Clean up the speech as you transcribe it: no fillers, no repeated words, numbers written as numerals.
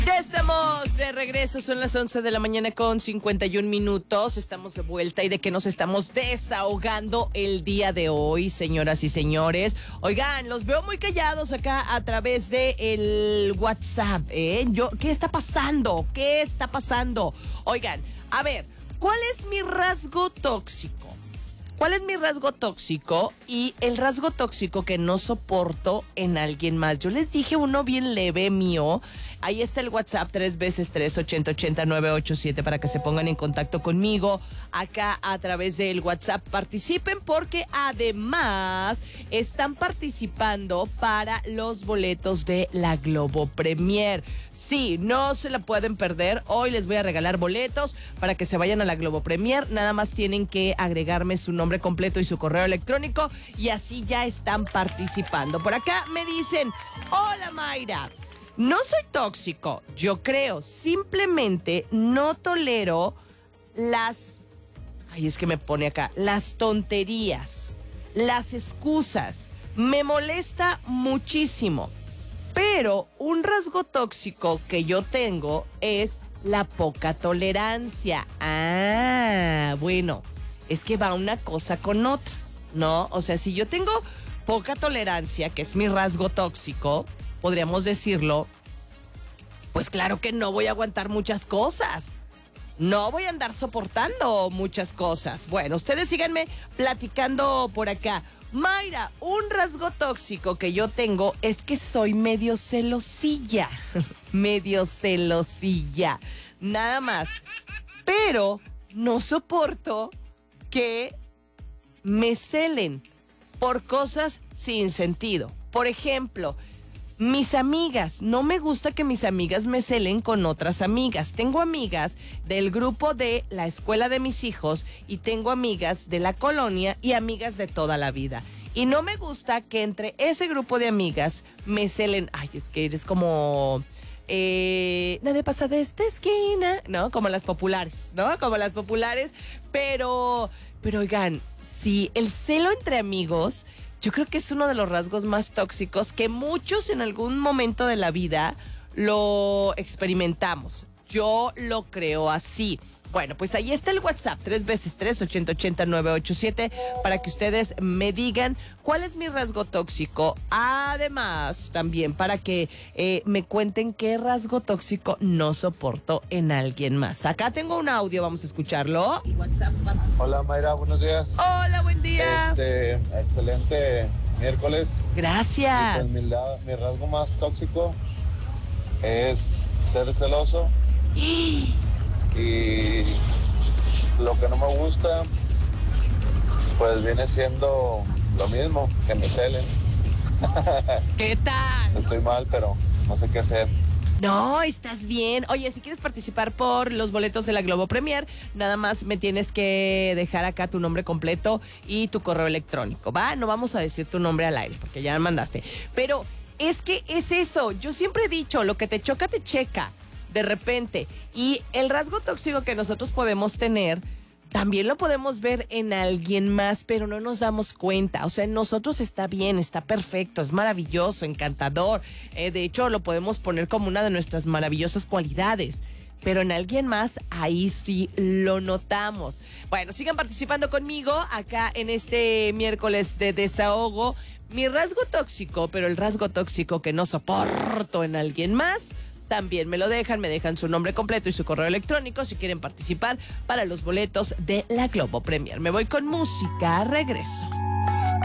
Ya estamos de regreso, son las 11 de la mañana con 51 minutos. Estamos de vuelta y de que nos estamos desahogando el día de hoy, señoras y señores. Oigan, los veo muy callados acá a través de el WhatsApp, ¿eh? ¿Qué está pasando? ¿Qué está pasando? Oigan, a ver, ¿cuál es mi rasgo tóxico? ¿Cuál es mi rasgo tóxico y el rasgo tóxico que no soporto en alguien más? Yo les dije uno bien leve mío. Ahí está el WhatsApp 3x3-8080-987 para que se pongan en contacto conmigo acá a través del WhatsApp. Participen porque además están participando para los boletos de la Globo Premier. Sí, no se la pueden perder. Hoy les voy a regalar boletos para que se vayan a la Globo Premier. Nada más tienen que agregarme su nombre completo y su correo electrónico y así ya están participando. Por acá me dicen, hola Mayra, no soy tóxico, yo creo, simplemente no tolero las tonterías, las excusas, me molesta muchísimo, pero un rasgo tóxico que yo tengo es la poca tolerancia. Bueno, es que va una cosa con otra, ¿no? O sea, si yo tengo poca tolerancia, que es mi rasgo tóxico, podríamos decirlo, pues claro que no voy a aguantar muchas cosas. No voy a andar soportando muchas cosas. Bueno, ustedes síganme platicando por acá. Mayra, un rasgo tóxico que yo tengo es que soy medio celosilla. Medio celosilla. Nada más. Pero no soporto que me celen por cosas sin sentido. Por ejemplo, mis amigas, no me gusta que mis amigas me celen con otras amigas. Tengo amigas del grupo de la escuela de mis hijos y tengo amigas de la colonia y amigas de toda la vida. Y no me gusta que entre ese grupo de amigas me celen. Ay, es que eres como... nadie pasa de esta esquina, ¿no? Como las populares, ¿no? Como las populares, pero oigan, sí, el celo entre amigos, yo creo que es uno de los rasgos más tóxicos que muchos en algún momento de la vida lo experimentamos. Yo lo creo así. Bueno, pues ahí está el WhatsApp, 3x3-8080-987, para que ustedes me digan cuál es mi rasgo tóxico. Además, también para que me cuenten qué rasgo tóxico no soporto en alguien más. Acá tengo un audio, vamos a escucharlo. WhatsApp, vamos. Hola Mayra, buenos días. Hola, buen día. Excelente miércoles. Gracias. Pues mi rasgo más tóxico es ser celoso. Y lo que no me gusta, pues viene siendo lo mismo, que me celen. ¿Qué tal? Estoy mal, pero no sé qué hacer. No, estás bien. Oye, si quieres participar por los boletos de la Globo Premier, nada más me tienes que dejar acá tu nombre completo y tu correo electrónico, ¿va? No vamos a decir tu nombre al aire, porque ya me mandaste. Pero es que es eso. Yo siempre he dicho, lo que te choca, te checa. De repente. Y el rasgo tóxico que nosotros podemos tener, también lo podemos ver en alguien más, pero no nos damos cuenta. O sea, en nosotros está bien, está perfecto, es maravilloso, encantador. De hecho, lo podemos poner como una de nuestras maravillosas cualidades. Pero en alguien más, ahí sí lo notamos. Bueno, sigan participando conmigo acá en este miércoles de desahogo. Mi rasgo tóxico, pero el rasgo tóxico que no soporto en alguien más, también me dejan su nombre completo y su correo electrónico si quieren participar para los boletos de la Globo Premier. Me voy con música, regreso.